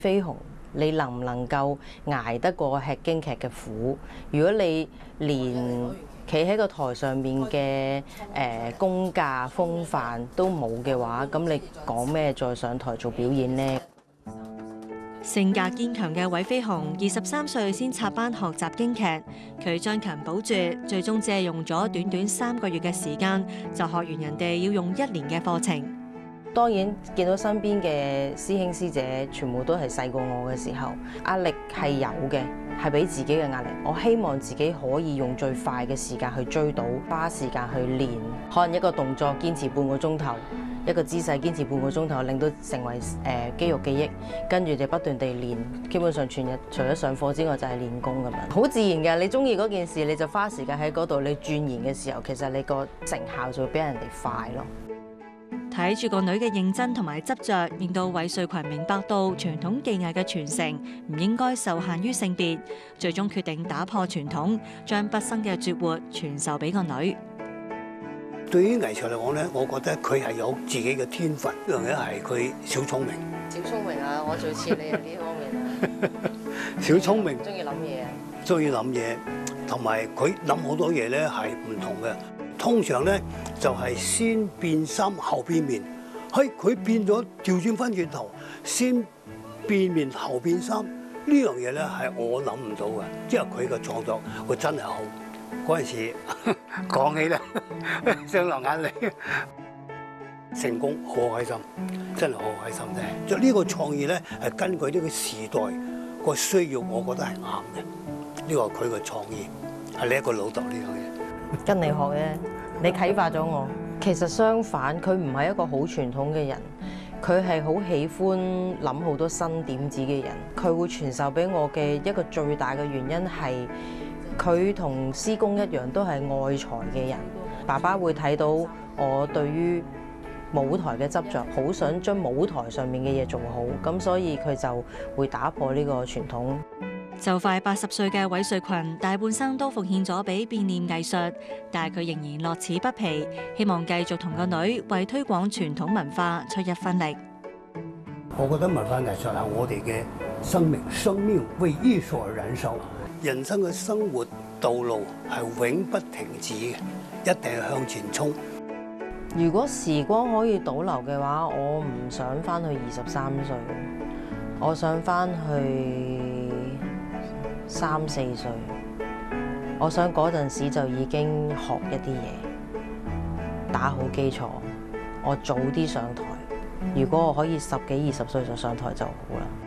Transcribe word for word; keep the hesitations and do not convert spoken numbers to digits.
飛鴻，你能唔能夠捱得過吃京劇嘅苦？如果你連企喺個台上面嘅誒功架風範都冇嘅話，咁你講咩再上台做表演呢？ 性格堅強嘅韋飛鴻，二十三歲先插班學習京劇，佢將勤補拙，最終只係用咗短短三個月嘅時間，就學完人哋要用一年嘅課程。 當然見到身邊嘅師兄師姐全部都係細過我嘅時候，壓力係有嘅，係俾自己嘅壓力。我希望自己可以用最快嘅時間去追到，花時間去練，可能一個動作堅持半個鐘頭。一個姿勢堅持半個鐘頭，令到成為誒、呃、肌肉記憶，跟住就不斷地練。基本上全日除咗上課之外，就係練功咁樣，好自然嘅。你中意嗰件事，你就花時間喺嗰度。你鑽研嘅時候，其實你個成效就會比人哋快咯。 睇住個女嘅認真同埋執着，令到韋瑞群明白到傳統技藝嘅傳承唔應該受限於性別，最終決定打破傳統，將畢生嘅絕活傳授俾個女。 對於藝才嚟講咧，我覺得佢係有自己嘅天分，呢樣嘢係佢小聰明。 小聰明啊！我最似你啊呢方面啊。 小聰明， 中意諗嘢啊！ 中意諗嘢，同埋佢諗好多嘢咧係唔同嘅。通常咧就係先變心後變面，嘿佢變咗調轉翻轉頭，先變面後變心，呢樣嘢咧係我諗唔到嘅，即係佢嘅創作，佢真係好。嗰陣時講起咧，想流眼淚。成功好開心，真係好開心啫！就呢個創意咧，係根據呢個時代個需要，我覺得係啱嘅。呢個佢嘅創意係你一個老豆呢樣嘢。 跟你學嘅，你啟發咗我。其實相反，佢唔係一個好傳統嘅人，佢係好喜歡諗好多新點子嘅人。佢會傳授俾我嘅一個最大嘅原因係，佢同師公一樣都係愛才嘅人。爸爸會睇到我對於舞台嘅執着，好想將舞台上面嘅嘢做好，咁所以佢就會打破呢個傳統。 就快八十歲嘅韋瑞群，大半生都奉獻咗俾變臉藝術，但係佢仍然樂此不疲，希望繼續同個女為推廣傳統文化出一分力。 我覺得文化藝術係我哋嘅生命，生命為藝術而燃燒。人生嘅生活道路係永不停止嘅，一定係向前衝。 如果時光可以倒流嘅話，我唔想翻去二十三歲，我想翻去三四歲。我想嗰陣時就已經學一啲嘢，打好基礎，我早啲上台。如果我可以十幾二十歲就上台就好啦。